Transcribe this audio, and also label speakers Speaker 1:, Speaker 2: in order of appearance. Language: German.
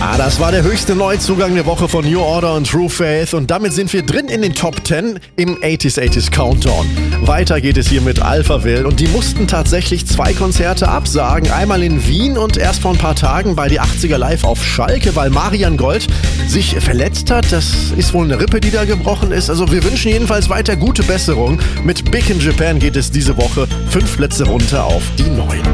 Speaker 1: Das war der höchste Neuzugang der Woche von New Order und True Faith und damit sind wir drin in den Top 10 im 80s Countdown. Weiter geht es hier mit Alphaville und die mussten tatsächlich 2 Konzerte absagen. Einmal in Wien und erst vor ein paar Tagen bei die 80er Live auf Schalke, weil Marian Gold sich verletzt hat. Das ist wohl eine Rippe, die da gebrochen ist. Also wir wünschen jedenfalls weiter gute Besserung. Mit Big in Japan geht es diese Woche 5 Plätze runter auf die 9.